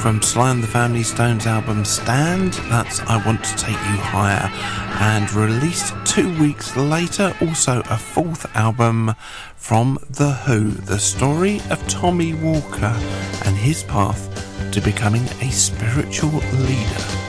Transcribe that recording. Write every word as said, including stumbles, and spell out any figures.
from Sly and the Family Stone's album Stand. That's I Want to Take You Higher. And released two weeks later, also a fourth album from The Who, the story of Tommy Walker and his path to becoming a spiritual leader.